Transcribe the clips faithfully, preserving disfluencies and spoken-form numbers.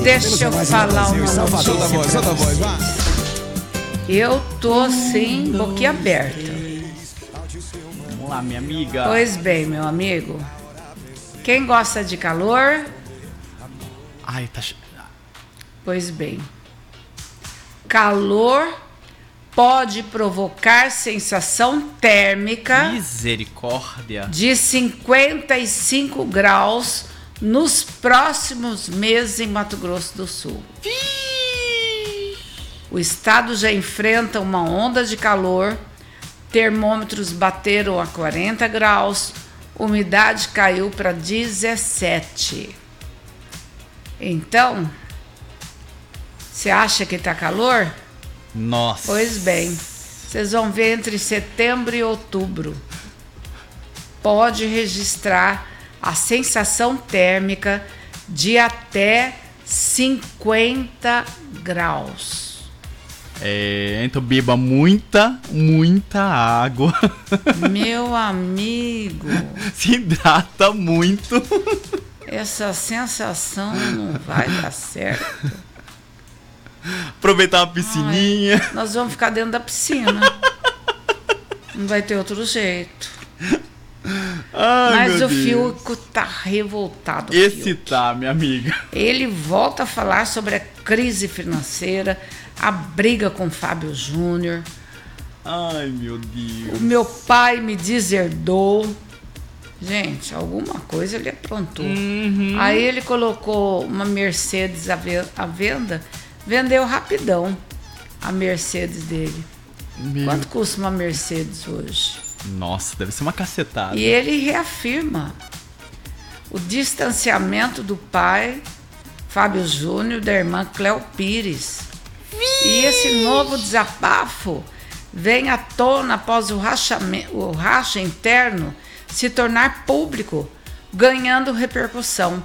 Deixa eu falar uma Solta a notícia voz, pra solta a voz, você. vai. Eu tô assim, boquiaberta. Vamos lá, minha amiga. Pois bem, meu amigo. Quem gosta de calor? Ai, tá... che- Pois bem. Calor pode provocar sensação térmica Misericórdia. de cinquenta e cinco graus nos próximos meses em Mato Grosso do Sul. O estado já enfrenta uma onda de calor, termômetros bateram a quarenta graus, umidade caiu para dezessete. Então, você acha que tá calor? Nossa. Pois bem, vocês vão ver entre setembro e outubro. Pode registrar a sensação térmica de até cinquenta graus. É, então beba muita, muita água. Meu amigo, Se hidrata muito. essa sensação não vai dar certo. Aproveitar uma piscininha. Ai, nós vamos ficar dentro da piscina. Não vai ter outro jeito. Ai, Mas meu o Deus. Fiuk tá revoltado. Esse Fiuk. tá, minha amiga. Ele volta a falar sobre a crise financeira, a briga com Fábio Júnior. Ai, meu O Deus. meu pai me deserdou. Gente, alguma coisa ele aprontou. Uhum. Aí ele colocou uma Mercedes à ve- à venda, vendeu rapidão a Mercedes dele. Meu- Quanto custa uma Mercedes hoje? Nossa, deve ser uma cacetada. E ele reafirma o distanciamento do pai, Fábio Júnior, da irmã Cléo Pires. E esse novo desabafo vem à tona após o, rachame- o racha interno se tornar público, ganhando repercussão.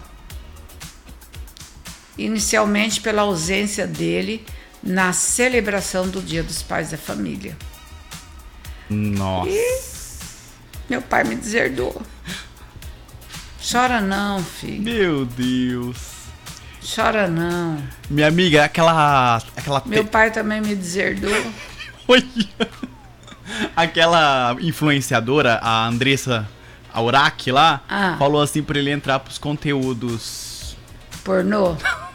Inicialmente pela ausência dele na celebração do Dia dos Pais da Família. Nossa. Meu pai me deserdou. Chora não, filho. Meu Deus. Chora não. Minha amiga, aquela. Aquela. Meu te- pai também me deserdou. Olha. Aquela influenciadora, a Andressa Aurac lá, Ah. falou assim pra ele entrar pros conteúdos. Pornô.